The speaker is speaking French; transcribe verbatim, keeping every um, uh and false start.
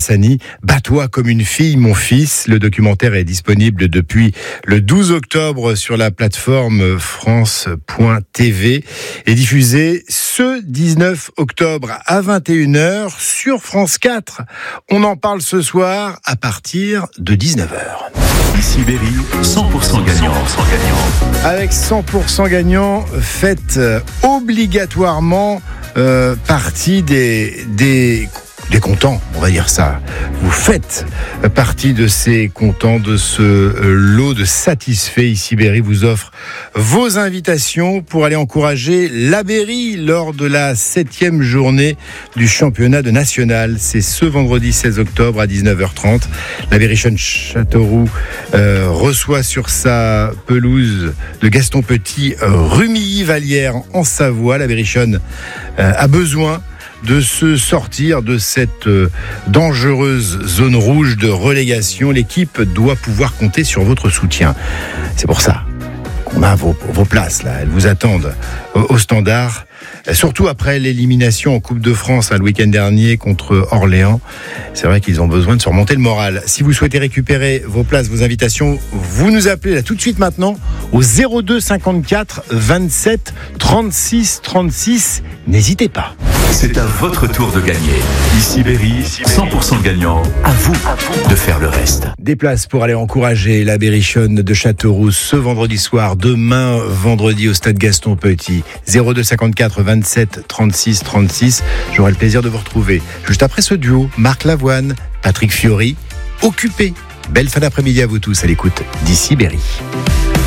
Hassani. Bats-toi comme une fille, mon fils. Le documentaire est disponible depuis le douze octobre sur la plateforme france point t v et diffusé ce dix-neuf octobre à vingt et une heures sur France quatre. On en parle ce soir à partir de dix-neuf heures. Ici Berry, cent pour cent gagnant. cent pour cent gagnant. Avec cent pour cent gagnant, faites obligatoirement euh, partie des, des, des comptants, on va dire ça. Vous faites partie de ces comptants, de ce euh, lot de satisfaits. Ici Berry vous offre vos invitations pour aller encourager la Berry lors de la septième journée du championnat de national. C'est ce vendredi seize octobre à dix-neuf heures trente. La Berrichonne Châteauroux euh, reçoit sur sa pelouse de Gaston Petit euh, Rumilly-Vallière en Savoie. La Berrichonne euh, a besoin de se sortir de cette euh, dangereuse zone rouge de relégation. L'équipe doit pouvoir compter sur votre soutien. C'est pour ça qu'on a vos, vos places là. Elles vous attendent au, au Standard. Surtout après l'élimination en Coupe de France hein, le week-end dernier contre Orléans. C'est vrai qu'ils ont besoin de se remonter le moral. Si vous souhaitez récupérer vos places, vos invitations, vous nous appelez là tout de suite maintenant au zéro deux cinquante-quatre vingt-sept trente-six trente-six. N'hésitez pas. C'est à votre tour de gagner. Ici Berry, cent pour cent gagnant. À vous de faire le reste. Des places pour aller encourager la Berrichonne de Châteauroux ce vendredi soir, demain vendredi au stade Gaston Petit. zéro deux cinquante-quatre vingt-sept trente-six trente-six. J'aurai le plaisir de vous retrouver juste après ce duo. Marc Lavoine, Patrick Fiori, Occupé. Belle fin d'après-midi à vous tous à l'écoute d'Ici Berry.